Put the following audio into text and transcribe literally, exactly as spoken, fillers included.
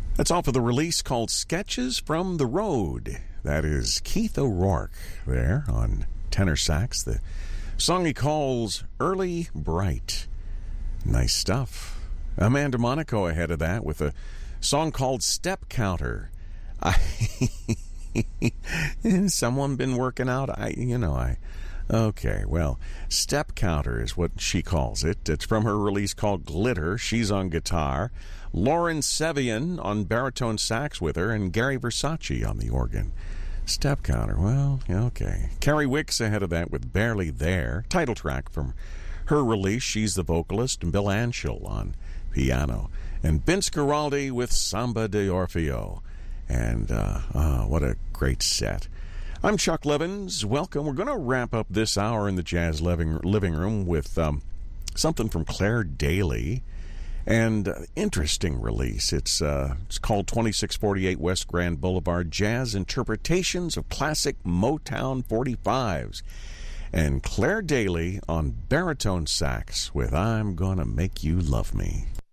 That's off of the release called Sketches from the Road. That is Keith O'Rourke there on tenor sax. The song he calls Early Bright. Nice stuff. Amanda Monaco ahead of that with a song called Step Counter. I someone been working out? I, you know, I... Okay, well, Step Counter is what she calls it. It's from her release called Glitter. She's on guitar. Lauren Sevian on baritone sax with her, and Gary Versace on the organ. Step Counter, well, okay. Carrie Wicks ahead of that with Barely There. Title track from her release. She's the vocalist, and Bill Anshel on piano. And Vince Guaraldi with Samba de Orfeo. And, uh, oh, what a great set. I'm Chuck Levins. Welcome. We're going to wrap up this hour in the Jazz Living, living Room with um, something from Claire Daly. And uh, interesting release. It's uh, it's called twenty-six forty-eight West Grand Boulevard, Jazz Interpretations of Classic Motown forty-fives. And Claire Daly on baritone sax with I'm Gonna Make You Love Me.